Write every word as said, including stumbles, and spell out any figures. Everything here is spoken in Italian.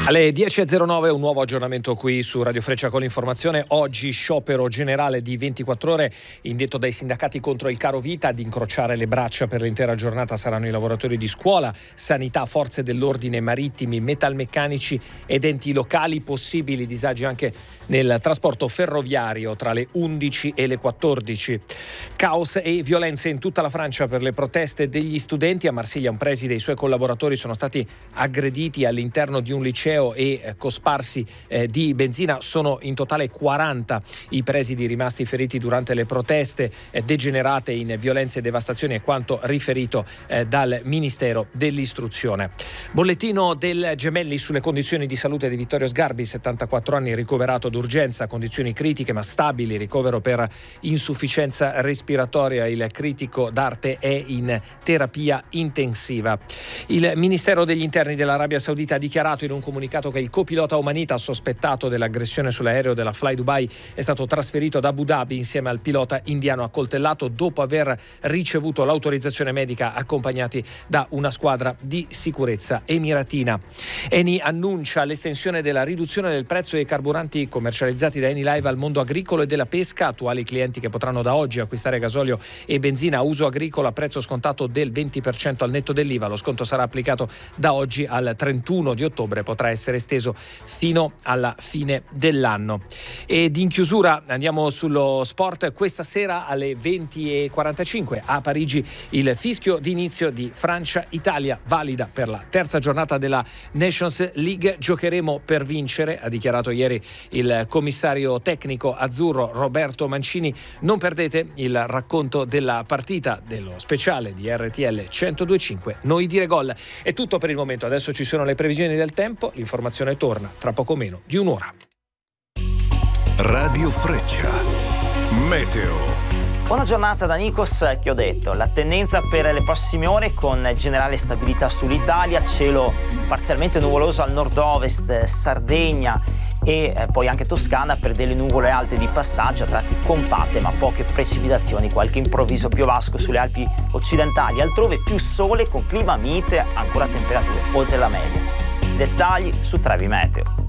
Alle dieci e zero nove un nuovo aggiornamento qui su Radio Freccia con l'informazione. Oggi sciopero generale di ventiquattro ore indetto dai sindacati contro il caro vita. Ad incrociare le braccia per l'intera giornata saranno i lavoratori di scuola, sanità, forze dell'ordine, marittimi, metalmeccanici ed enti locali. Possibili disagi anche nel trasporto ferroviario tra le undici e le quattordici. Caos e violenze in tutta la Francia per le proteste degli studenti. A Marsiglia un preside e i suoi collaboratori sono stati aggrediti all'interno di un liceo e cosparsi eh, di benzina. Sono in totale quaranta i presidi rimasti feriti durante le proteste eh, degenerate in violenze e devastazioni, è quanto riferito eh, dal Ministero dell'Istruzione. Bollettino del Gemelli sulle condizioni di salute di Vittorio Sgarbi, settantaquattro anni, ricoverato d'urgenza, condizioni critiche ma stabili, ricovero per insufficienza respiratoria. Il critico d'arte è in terapia intensiva. Il Ministero degli Interni dell'Arabia Saudita ha dichiarato in un comunicato che il copilota omanita sospettato dell'aggressione sull'aereo della Fly Dubai è stato trasferito ad Abu Dhabi insieme al pilota indiano accoltellato dopo aver ricevuto l'autorizzazione medica, accompagnati da una squadra di sicurezza emiratina. Eni annuncia l'estensione della riduzione del prezzo dei carburanti commercializzati da Enilive al mondo agricolo e della pesca. Attuali clienti che potranno da oggi acquistare gasolio e benzina a uso agricolo a prezzo scontato del venti per cento al netto dell'I V A. Lo sconto sarà applicato da oggi al trentuno di ottobre, potrà essere esteso fino alla fine dell'anno. Ed in chiusura andiamo sullo sport. Questa sera alle venti e quarantacinque a Parigi il fischio d'inizio di Francia-Italia, valida per la terza giornata della Nations League. Giocheremo per vincere, ha dichiarato ieri il commissario tecnico azzurro Roberto Mancini. Non perdete il racconto della partita dello speciale di R T L centodue e cinque Noi dire gol. È tutto per il momento, adesso ci sono le previsioni del tempo. L'informazione torna tra poco meno di un'ora. Radio Freccia Meteo. Buona giornata da Nikos Chiodato. La tendenza per le prossime ore con generale stabilità sull'Italia, cielo parzialmente nuvoloso al nord-ovest, Sardegna e eh, poi anche Toscana per delle nuvole alte di passaggio, a tratti compatte ma poche precipitazioni, qualche improvviso piovasco sulle Alpi occidentali, altrove più sole con clima mite, ancora temperature oltre la media. Dettagli su Trevi Meteo.